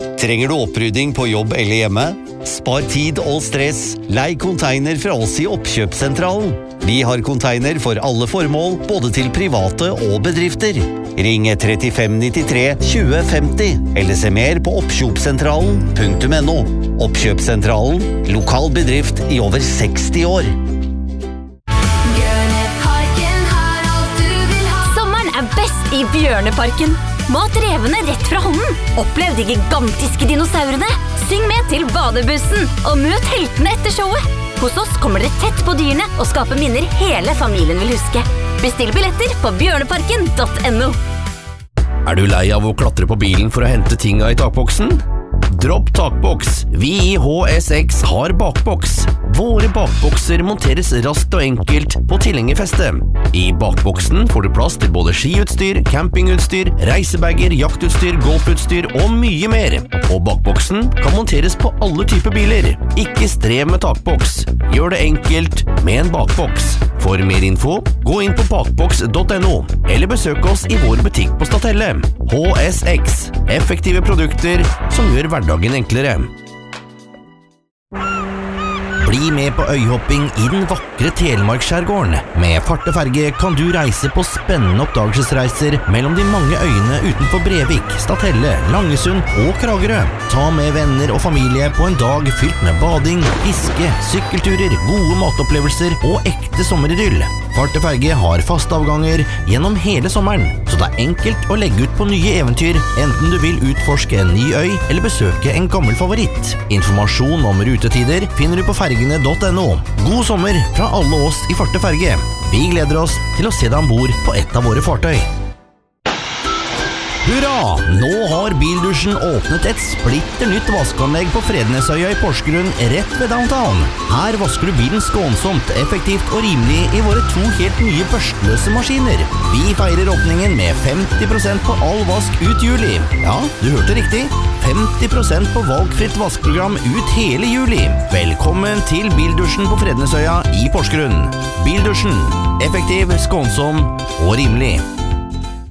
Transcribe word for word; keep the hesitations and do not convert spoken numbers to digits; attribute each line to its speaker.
Speaker 1: Trenger du opprydding på jobb eller hjemme? Spar tid og stress. Lei container fra oss i Oppkjøpssentralen. Vi har container for alle formål, både til private og bedrifter. Ring trettifem nittitre tjue femti, eller se mer på oppkjøpssentralen punktum no. Oppkjøpssentralen, lokal bedrift i over seksti år.
Speaker 2: Bjørneparken har alt du vil ha. Sommeren er best i Bjørneparken. Mat revene rett fra hånden. Opplev de gigantiske dinosaurene. Syng med til badebussen, og møt heltene etter showet. Hos oss kommer dere tett på dyrene og skaper minner hele familien vil huske. Bestill billetter på bjørneparken punktum no.
Speaker 3: Er du lei av å klatre på bilen for å hente tinga i takboksen? Dropp takboks. Vi i H S X har bakboks. Våre bakbokser monteres raskt og enkelt på tilhengerfestet. I bakboksen får du plass til både skiutstyr, campingutstyr, reisebager, jaktutstyr, golfutstyr og mye mer. Og bakboksen kan monteres på alle typer biler. Ikke strev med takboks. Gjør det enkelt med en bakboks. For mer info, gå inn på bakboks punktum no, eller besøk oss i vår butikk på Statelle. H S X. Effektive produkter som gjør hverdagen enklere. Bli med på øyhopping i den vakre Telemarkskjærgården. Med farteferge kan du reise på spennende oppdagelsesreiser mellom de mange øyene utenfor Brevik, Statelle, Langesund og Kragerø. Ta med venner og familie på en dag fylt med bading, fiske, sykkelturer, gode matopplevelser og ekte sommeridyll. Farteferge har faste avganger gjennom hele sommeren, så det er enkelt å legge ut på nye eventyr, enten du vil utforske en ny øy eller besøke en gammel favoritt. Informasjon om rutetider finner du på fergene punktum no. God sommer fra alle oss i Farteferge. Vi gleder oss til å se deg ombord på et av våre fartøy. Hurra! Nå har Bildusjen åpnet et splitter nytt vaskeanlegg på Frednesøya i Porsgrunn, rett ved downtown. Her vasker du bilen skånsomt, effektivt og rimelig i våre to helt nye børstløse maskiner. Vi feirer åpningen med femti prosent på all vask ut juli. Ja, du hørte riktig. femti prosent på valgfritt vaskeprogram ut hele juli. Velkommen til Bildusjen på Frednesøya i Porsgrunn. Bildusjen. Effektiv, skånsom og rimelig.